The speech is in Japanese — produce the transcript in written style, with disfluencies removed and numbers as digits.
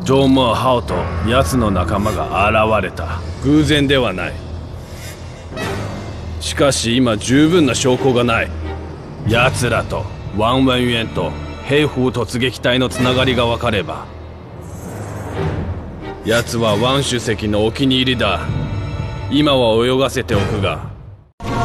ジョン・モア・ハオと奴の仲間が現れた。偶然ではない。しかし今十分な証拠がない。奴らとワン・ウェン・ユエンと兵法突撃隊のつながりが分かれば。奴はワン主席のお気に入りだ。今は泳がせておくが、